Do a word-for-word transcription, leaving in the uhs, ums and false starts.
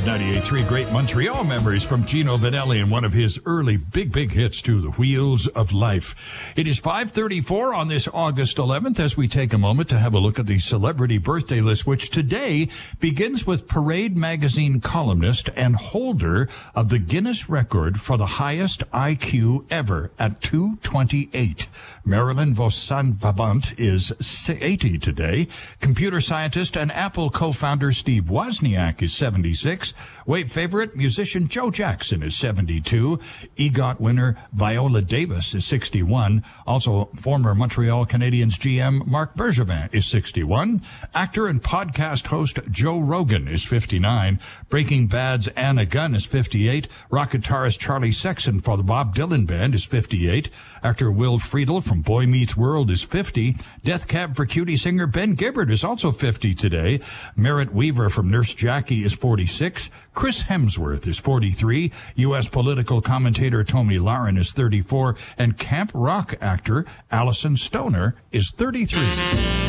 ninety-eight point three Great Montreal memories from Gino Vanelli and one of his early big, big hits to The Wheels of Life. It is five thirty-four on this August eleventh as we take a moment to have a look at the celebrity birthday list, which today begins with Parade magazine columnist and holder of the Guinness record for the highest I Q ever at two twenty-eight. Marilyn Vossaint-Vavant is eighty today. Computer scientist and Apple co-founder Steve Wozniak is seventy-six. Weight favorite musician Joe Jackson is seventy-two. EGOT winner Viola Davis is sixty-one. Also, former Montreal Canadiens G M Marc Bergevin is sixty-one. Actor and podcast host Joe Rogan is fifty-nine. Breaking Bad's Anna Gunn is fifty-eight. Rock guitarist Charlie Sexton for the Bob Dylan Band is fifty-eight. Actor Will Friedle from Boy Meets World is fifty. Death Cab for Cutie singer Ben Gibbard is also fifty today. Merritt Weaver from Nurse Jackie is forty-six. Chris Hemsworth is forty-three. U S political commentator Tomi Lahren is thirty-four. And Camp Rock actor Allison Stoner is thirty-three.